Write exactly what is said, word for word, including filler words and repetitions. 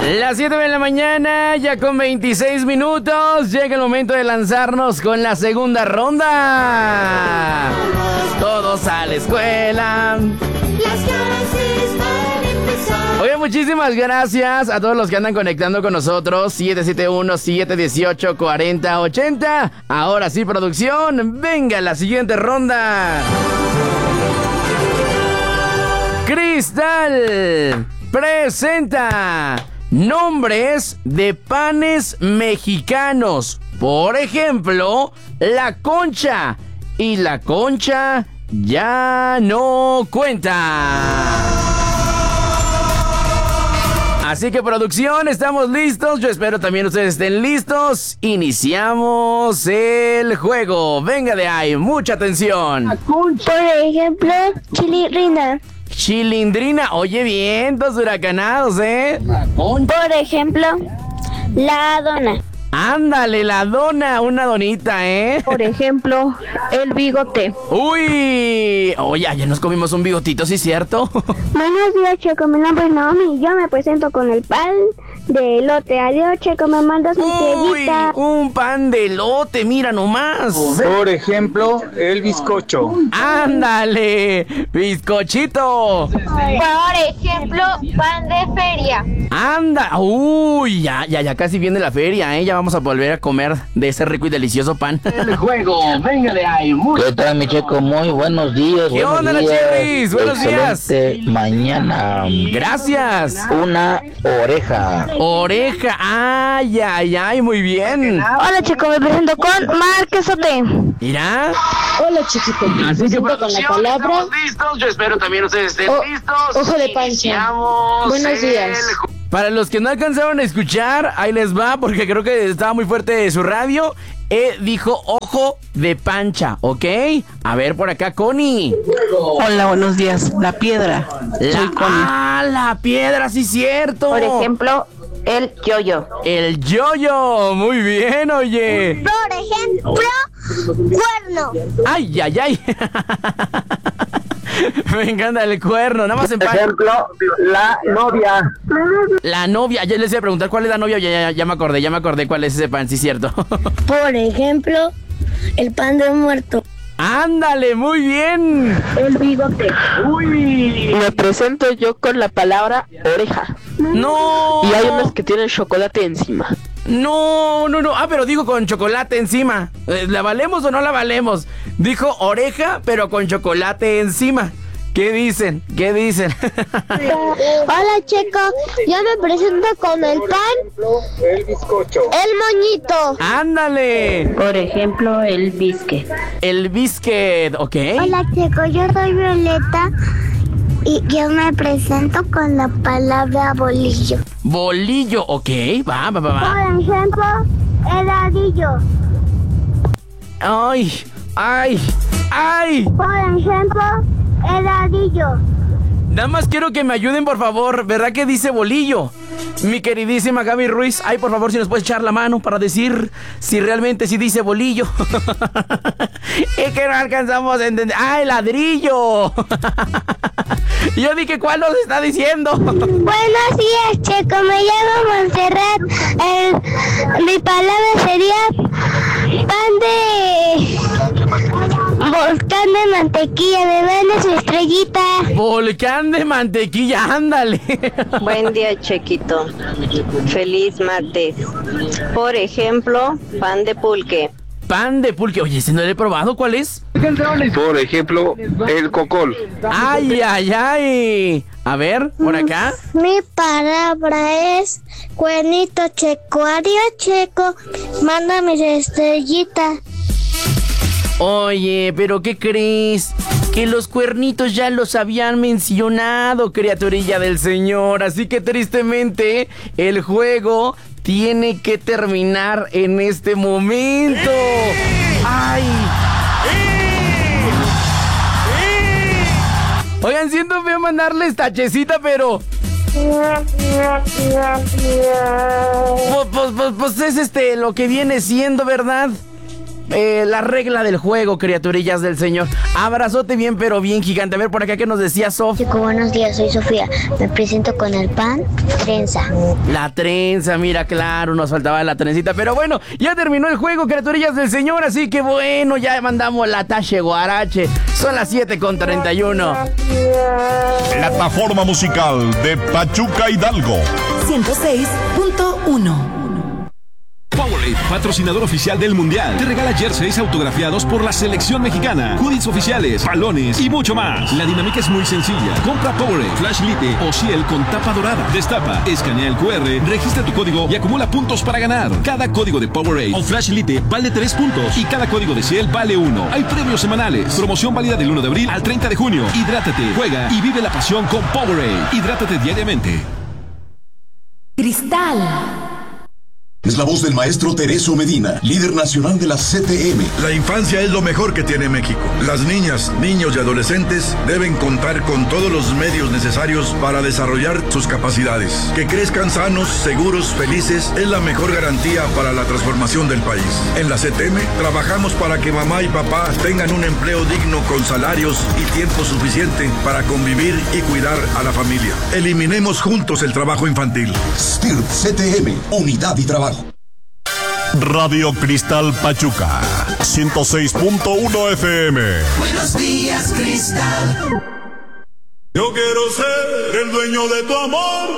Las siete de la mañana, ya con veintiséis minutos, llega el momento de lanzarnos con la segunda ronda. Todos a la escuela. Las clases van a empezar. Oye, muchísimas gracias a todos los que andan conectando con nosotros. siete siete uno, siete uno ocho, cuatro cero ocho cero. Ahora sí, producción, venga la siguiente ronda. Cristal presenta nombres de panes mexicanos. Por ejemplo, la Concha. Y la Concha ya no cuenta. Así que, producción, estamos listos. Yo espero también ustedes estén listos. Iniciamos el juego. Venga de ahí, mucha atención. Por ejemplo, chilindrina. Chilindrina, oye bien, dos huracanados, ¿eh? Por ejemplo, la dona. Ándale, la dona, una donita, ¿eh? Por ejemplo, el bigote. Uy, oye, ya nos comimos un bigotito, ¿sí es cierto? Buenos días, Checo, mi nombre es Naomi. Yo me presento con el pan de elote. Adiós, Checo, me mandas mi Uy, estrellita. un pan de elote, mira nomás. Por ejemplo, el bizcocho. Ándale, bizcochito. Por ejemplo, pan de feria. Anda, uy, ya, ya, ya casi viene la feria, ¿eh? Ya vamos a volver a comer de ese rico y delicioso pan. El juego, venga de ahí. Muy... ¿Qué tal, mi Checo? Muy buenos días. ¿Qué buenos onda, la días. Cherries? Buenos días. Excelente mañana. Gracias. Una oreja. Oreja, ay, ay, ay, muy bien. Hola, Checo, me presento con Marquesote. Mira. Hola, chiquito. Me Así que, presento con la producción, palabra estamos listos. Yo espero también ustedes estén O- listos. ojo de panza. Iniciamos Buenos el días. ju- Para los que no alcanzaron a escuchar, ahí les va, porque creo que estaba muy fuerte su radio. Eh, dijo ojo de pancha, ¿ok? A ver, por acá, Connie. Hola, buenos días. La piedra. La, Soy Connie. ah, la piedra, sí, cierto. Por ejemplo, el yoyo. El yoyo, muy bien, oye. Por ejemplo, cuerno. Ay, ay, ay. Me encanta el cuerno, nada más en pan. Ejemplo, la novia. La novia, ya les iba a preguntar cuál es la novia, ya, ya, ya me acordé, ya me acordé cuál es ese pan, sí, cierto. Por ejemplo, el pan de muerto. Ándale, muy bien. El bigote. Uy. Me presento yo con la palabra oreja. No. Y hay unas que tienen chocolate encima. No, no, no. Ah, pero dijo con chocolate encima. Eh, ¿La valemos o no la valemos? Dijo oreja, pero con chocolate encima. ¿Qué dicen? ¿Qué dicen? Hola, Checo. Yo me presento con el pan, El bizcocho. el moñito. Ándale. Por ejemplo, el bisque. El biscuit, ¿ok? Hola, Checo. Yo soy Violeta y yo me presento con la palabra bolillo. Bolillo, ok. Va, va, va, va. Por ejemplo, heladillo. Ay, ay, ay. Por ejemplo, heladillo. Nada más quiero que me ayuden, por favor. ¿Verdad que dice bolillo? Mi queridísima Gaby Ruiz. Ay, por favor, si nos puedes echar la mano para decir si realmente sí dice bolillo. Es que no alcanzamos a entender. ¡Ah, el ladrillo! Yo dije, ¿cuál nos está diciendo? Buenos días, Checo. Me llamo Montserrat. El- mi palabra sería pan de volcán de mantequilla. Me mandas su estrellita. Volcán de mantequilla, ándale. Buen día, Chequito. Feliz martes. Por ejemplo, pan de pulque. Pan de pulque. Oye, ese no lo he probado, ¿cuál es? Por ejemplo, el cocol. Ay, ay, ay. A ver, por acá. Mi palabra es cuernito, Checo. Adiós, Checo. Mándame su estrellita. Oye, pero ¿qué crees? Que los cuernitos ya los habían mencionado, criaturilla del Señor. Así que tristemente el juego tiene que terminar en este momento. ¡Ay! Oigan, siento feo mandarles tachecita, pero... Pues, pues, pues, pues es este lo que viene siendo, ¿verdad? eh, la regla del juego, criaturillas del Señor. Abrazote bien, pero bien gigante. A ver, por acá, ¿qué nos decía Sof? Chico, buenos días, soy Sofía. Me presento con el pan, trenza. La trenza, mira, claro, nos faltaba la trencita. Pero bueno, ya terminó el juego, criaturillas del Señor. Así que bueno, ya mandamos la tache guarache. Son las siete con treinta y uno. Plataforma musical de Pachuca Hidalgo. ciento seis punto uno. Powerade, patrocinador oficial del Mundial, te regala jerseys autografiados por la selección mexicana, hoodies oficiales, balones y mucho más. La dinámica es muy sencilla. Compra Powerade, Flash Lite o Ciel con tapa dorada. Destapa, escanea el cu erre, registra tu código y acumula puntos para ganar. Cada código de Powerade o Flash Lite vale tres puntos y cada código de Ciel vale uno. Hay premios semanales. Promoción válida del uno de abril al treinta de junio. Hidrátate, juega y vive la pasión con Powerade. Hidrátate diariamente. Cristal. Es la voz del maestro Tereso Medina, líder nacional de la C T M. La infancia es lo mejor que tiene México. Las niñas, niños y adolescentes deben contar con todos los medios necesarios para desarrollar sus capacidades. Que crezcan sanos, seguros, felices es la mejor garantía para la transformación del país. En la C T M trabajamos para que mamá y papá tengan un empleo digno con salarios y tiempo suficiente para convivir y cuidar a la familia. Eliminemos juntos el trabajo infantil. S T I R P C T M, unidad y trabajo. Radio Cristal Pachuca, ciento seis punto uno F M. Buenos días, Cristal. Yo quiero ser el dueño de tu amor.